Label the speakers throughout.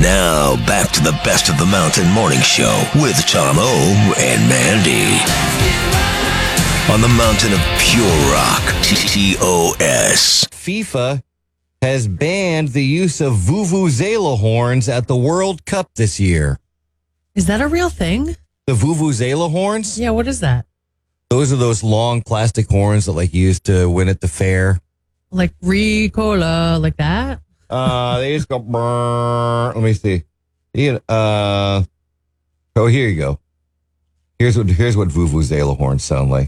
Speaker 1: Now, back to the Best of the Mountain Morning Show with Tom O and Mandy. On the mountain of pure rock, TOS.
Speaker 2: FIFA has banned the use of vuvuzela horns at the World Cup this year.
Speaker 3: Is that a real thing?
Speaker 2: The vuvuzela horns?
Speaker 3: Yeah, what is that?
Speaker 2: Those are those long plastic horns that like you used to win at the fair.
Speaker 3: Like Ricola, like that?
Speaker 2: They just go brrr. Let me see. Oh, here you go. Here's what vuvuzela horns sound like.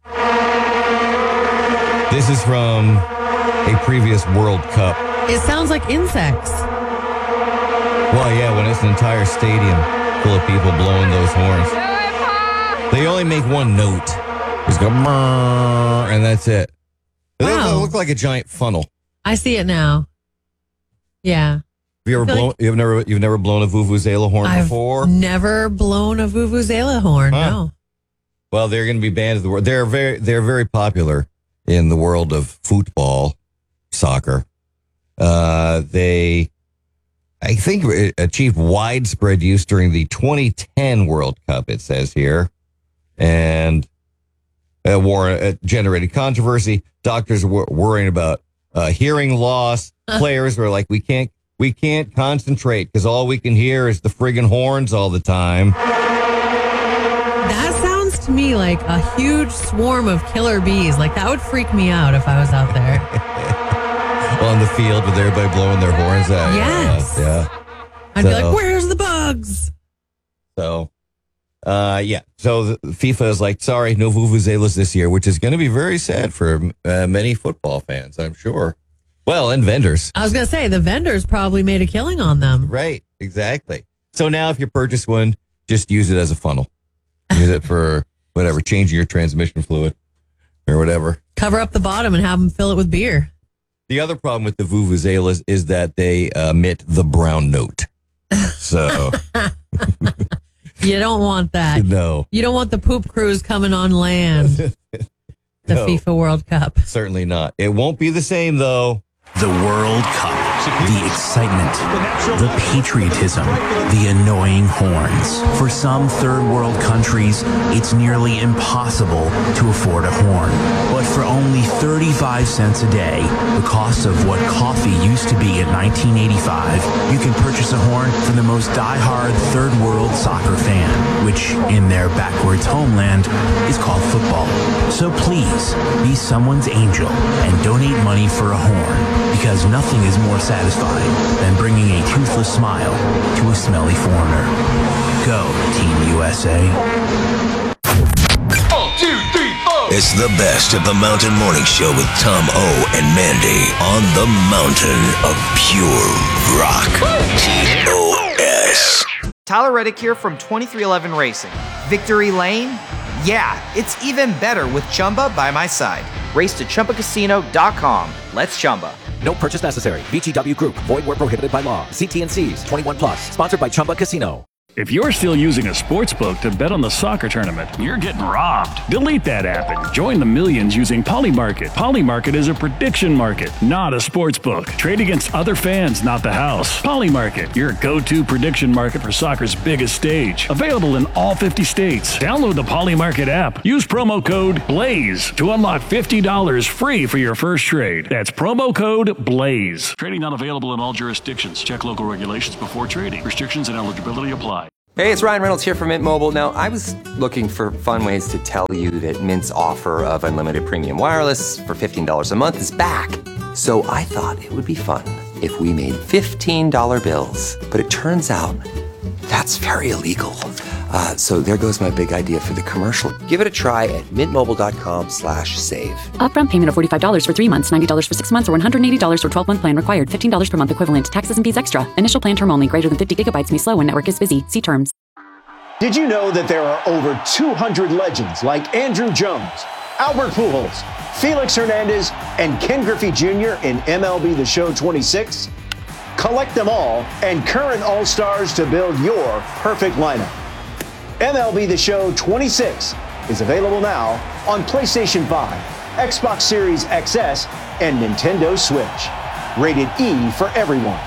Speaker 2: This is from a previous World Cup.
Speaker 3: It sounds like insects.
Speaker 2: Well, yeah, when it's an entire stadium full of people blowing those horns. They only make one note. Just go brrr, and that's it. They look like a giant funnel.
Speaker 3: I see it now. Yeah.
Speaker 2: Have you ever blown? You've never blown a vuvuzela horn before?
Speaker 3: Never blown a vuvuzela horn.
Speaker 2: Huh.
Speaker 3: No.
Speaker 2: Well, they're going to be banned in the world. They're very popular in the world of football, soccer. They, I think, achieved widespread use during the 2010 World Cup. It says here, and generated controversy. Doctors were worrying about hearing loss. Players were like, we can't concentrate because all we can hear is the friggin' horns all the time.
Speaker 3: That sounds to me like a huge swarm of killer bees. Like that would freak me out if I was out there.
Speaker 2: On the field with everybody blowing their horns out.
Speaker 3: Yes.
Speaker 2: Yeah.
Speaker 3: I'd be like, where's the bugs?
Speaker 2: So, yeah. So FIFA is like, sorry, no vuvuzelas this year, which is going to be very sad for many football fans, I'm sure. Well, and vendors.
Speaker 3: I was going to say, the vendors probably made a killing on them.
Speaker 2: Right, exactly. So now if you purchase one, just use it as a funnel. Use it for whatever, changing your transmission fluid or whatever.
Speaker 3: Cover up the bottom and have them fill it with beer.
Speaker 2: The other problem with the vuvuzelas is that they emit the brown note. So
Speaker 3: you don't want that.
Speaker 2: No.
Speaker 3: You don't want the poop crews coming on land. The FIFA World Cup.
Speaker 2: Certainly not. It won't be the same, though.
Speaker 1: The World Cup. The excitement. The patriotism. The annoying horns. For some third world countries, it's nearly impossible to afford a horn. But for only 35 cents a day, the cost of what coffee used to be in 1985, you can purchase a horn for the most diehard third world soccer fan, which in their backwards homeland is called football. So please, be someone's angel and donate money for a horn, because nothing is more satisfying than bringing a toothless smile to a smelly foreigner. Go, Team USA. 1, 2, 3, 4. It's the Best of the Mountain Morning Show with Tom O and Mandy on the mountain of pure rock. TOS.
Speaker 4: Tyler Reddick here from 2311 Racing. Victory Lane? Yeah, it's even better with Chumba by my side. Race to ChumbaCasino.com. Let's Chumba.
Speaker 5: No purchase necessary. VGW Group. Void where prohibited by law. See T&Cs. 21 plus. Sponsored by Chumba Casino.
Speaker 6: If you're still using a sports book to bet on the soccer tournament, you're getting robbed. Delete that app and join the millions using Polymarket. Polymarket is a prediction market, not a sports book. Trade against other fans, not the house. Polymarket, your go-to prediction market for soccer's biggest stage. Available in all 50 states. Download the Polymarket app. Use promo code BLAZE to unlock $50 free for your first trade. That's promo code BLAZE. Trading not available in all jurisdictions. Check local regulations before trading. Restrictions and eligibility apply.
Speaker 7: Hey, it's Ryan Reynolds here from Mint Mobile. Now, I was looking for fun ways to tell you that Mint's offer of unlimited premium wireless for $15 a month is back. So I thought it would be fun if we made $15 bills. But it turns out that's very illegal. So there goes my big idea for the commercial. Give it a try at mintmobile.com/save.
Speaker 8: Upfront payment of $45 for 3 months, $90 for 6 months, or $180 for 12-month plan required. $15 per month equivalent. Taxes and fees extra. Initial plan term only. Greater than 50 gigabytes may slow when network is busy. See terms.
Speaker 9: Did you know that there are over 200 legends like Andrew Jones, Albert Pujols, Felix Hernandez, and Ken Griffey Jr. in MLB The Show 26? Collect them all and current All-Stars to build your perfect lineup. MLB The Show 26 is available now on PlayStation 5, Xbox Series XS, and Nintendo Switch. Rated E for everyone.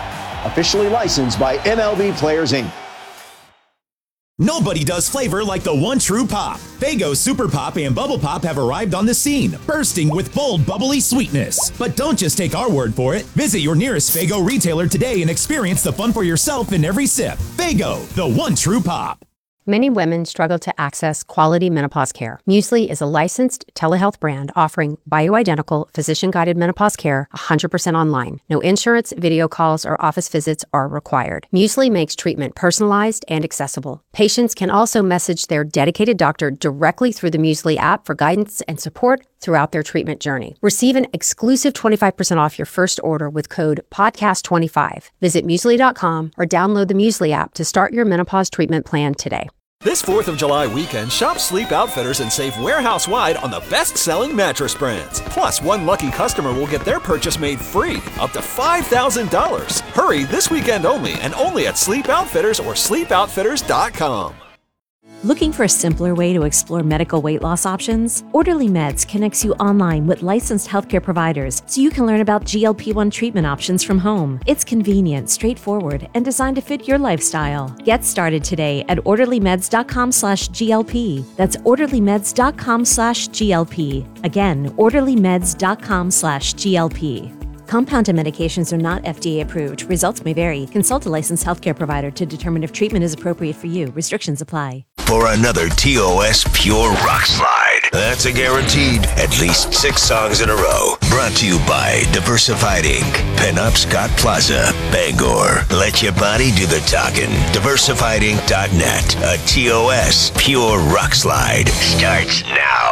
Speaker 9: officially licensed by MLB Players Inc.
Speaker 10: Nobody does flavor like the one true pop. Faygo Super Pop and Bubble Pop have arrived on the scene, bursting with bold, bubbly sweetness. But don't just take our word for it. Visit your nearest Faygo retailer today and experience the fun for yourself in every sip. Faygo, the one true pop.
Speaker 11: Many women struggle to access quality menopause care. Muesli is a licensed telehealth brand offering bioidentical, physician-guided menopause care 100% online. No insurance, video calls, or office visits are required. Muesli makes treatment personalized and accessible. Patients can also message their dedicated doctor directly through the Muesli app for guidance and support throughout their treatment journey. Receive an exclusive 25% off your first order with code PODCAST25. Visit Muesli.com or download the Muesli app to start your menopause treatment plan today.
Speaker 12: This 4th of July weekend, shop Sleep Outfitters and save warehouse-wide on the best-selling mattress brands. Plus, one lucky customer will get their purchase made free, up to $5,000. Hurry, this weekend only, and only at Sleep Outfitters or sleepoutfitters.com.
Speaker 13: Looking for a simpler way to explore medical weight loss options? Orderly Meds connects you online with licensed healthcare providers so you can learn about GLP-1 treatment options from home. It's convenient, straightforward, and designed to fit your lifestyle. Get started today at orderlymeds.com/GLP. That's orderlymeds.com/GLP. Again, orderlymeds.com/GLP. Compounded medications are not FDA approved. Results may vary. Consult a licensed healthcare provider to determine if treatment is appropriate for you. Restrictions apply.
Speaker 14: For another TOS Pure Rock Slide. That's a guaranteed at least 6 songs in a row. Brought to you by Diversified Inc., Pinup Scott Plaza, Bangor. Let your body do the talking. DiversifiedInc.net. A TOS Pure Rock Slide starts now.